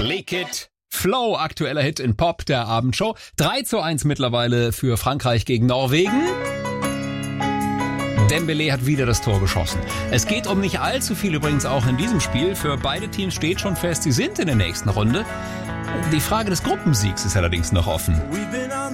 Leak It. Flow, aktueller Hit in Pop der Abendshow. 3:1 mittlerweile für Frankreich gegen Norwegen. Dembélé hat wieder das Tor geschossen. Es geht um nicht allzu viel übrigens auch in diesem Spiel. Für beide Teams steht schon fest, sie sind in der nächsten Runde. Die Frage des Gruppensiegs ist allerdings noch offen.